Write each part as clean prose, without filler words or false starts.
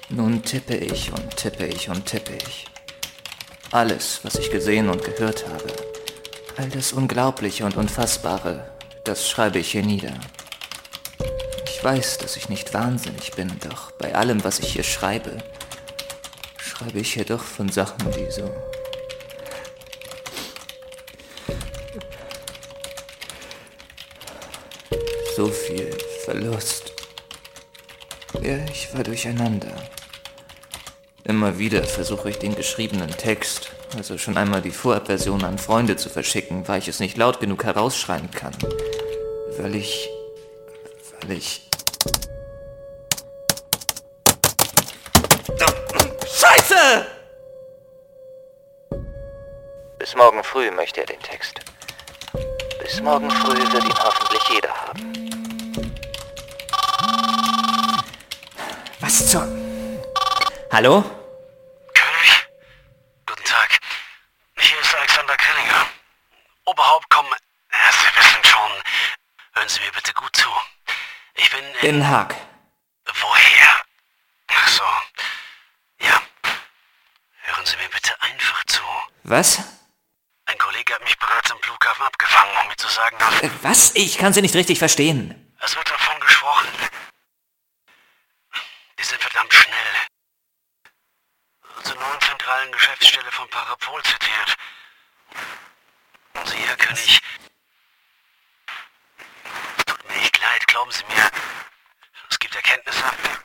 Nun tippe ich und tippe ich und tippe ich. Alles, was ich gesehen und gehört habe, all das Unglaubliche und Unfassbare, das schreibe ich hier nieder. Ich weiß, dass ich nicht wahnsinnig bin, doch bei allem, was ich hier schreibe ich hier doch von Sachen, die so viel Verlust. Ja, ich war durcheinander. Immer wieder versuche ich den geschriebenen Text, also schon einmal die Vorabversion an Freunde zu verschicken, weil ich es nicht laut genug herausschreien kann. Weil ich... Scheiße! Bis morgen früh möchte er den Text. Bis morgen früh wird ihn hoffentlich jeder haben. Was zur... Hallo? König? Guten Tag. Hier ist Alexander Krenninger. Oberhauptkomm... Sie wissen schon. Hören Sie mir bitte gut zu. Ich bin In Haag. Woher? Ach so. Ja. Hören Sie mir bitte einfach zu. Was? Ein Kollege hat mich bereits am Flughafen abgefangen, um mir zu sagen, dass... Was? Ich kann Sie nicht richtig verstehen. Es wird davon gesprochen. Die sind verdammt schnell. Zur neuen zentralen Geschäftsstelle von Parapol zitiert. Und Sie, Herr König... Es tut mir echt leid, glauben Sie mir. Es gibt Erkenntnisse.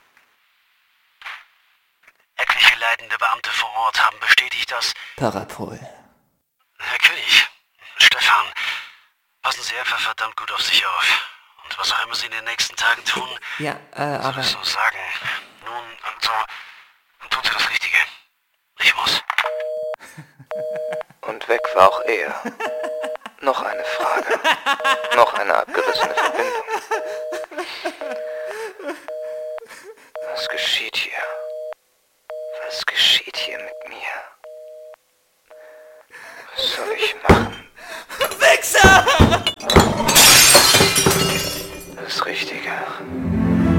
Etliche leitende Beamte vor Ort haben bestätigt, dass... Parapol. Herr König, Stefan, passen Sie einfach verdammt gut auf sich auf. Und was auch immer Sie in den nächsten Tagen tun... Ja, soll aber... ich so sagen. Nun, also, tun Sie das Richtige. Ich muss. Und weg war auch er. Noch eine Frage. Noch eine abgerissene Verbindung. Was geschieht hier? Was geschieht hier mit mir? Was soll ich machen?